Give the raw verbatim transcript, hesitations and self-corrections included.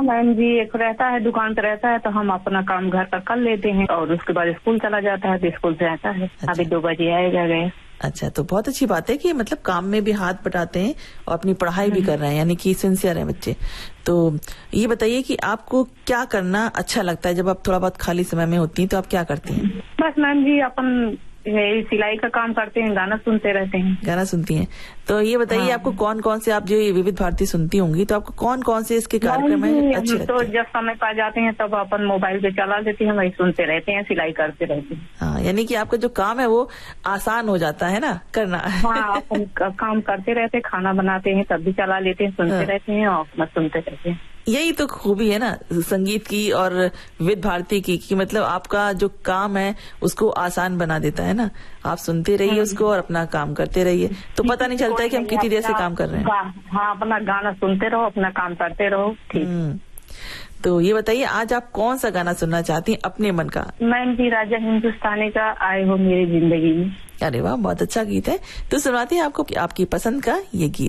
Ma'am जी, एक रहता है दुकान पे रहता है तो हम अपना काम घर पर कर लेते हैं और उसके बाद स्कूल चला जाता है तो स्कूल से आता है। अच्छा। अभी दो बजे आएगा गए। अच्छा, तो बहुत अच्छी बात है कि मतलब काम में भी हाथ बटाते हैं और अपनी पढ़ाई भी कर रहे हैं, यानी कि सिंसियर हैं बच्चे। तो ये बताइए कि आपको क्या करना अच्छा लगता है जब आप थोड़ा बहुत खाली समय में होती हैं, तो आप क्या करती हैं? बस मैम जी, अपन सिलाई का काम करते हैं, गाना सुनते रहते हैं। गाना सुनती हैं। तो ये बताइए, हाँ। आपको कौन कौन से, आप जो विविध भारती सुनती होंगी, तो आपको कौन कौन से इसके कार्यक्रम है अच्छे लगते तो जब समय पा जाते हैं तब अपन मोबाइल पे चला देते हैं, वही सुनते रहते हैं, सिलाई करते रहते हैं। हाँ, यानी कि आपका जो काम है वो आसान हो जाता है ना करना। हाँ, अपन काम करते रहते, खाना बनाते हैं तब भी चला लेते हैं, सुनते हाँ। रहते हैं और मत सुनते रहते हैं। यही तो खूबी है ना संगीत की और विविध भारती की, कि मतलब आपका जो काम है उसको आसान बना देता है ना। आप सुनते रहिए उसको और अपना काम करते रहिए, तो पता नहीं चलता है कि हम कितनी देर से काम कर रहे हैं। हाँ, अपना गाना सुनते रहो, अपना काम करते रहो। ठीक। तो ये बताइए, आज आप कौन सा गाना सुनना चाहती हैं अपने मन का? मैम जी, राजा हिंदुस्तानी का आए हो मेरी जिंदगी में। अरे वाह, बहुत अच्छा गीत है। तो सुनाते हैं आपको आपकी पसंद का ये गीत।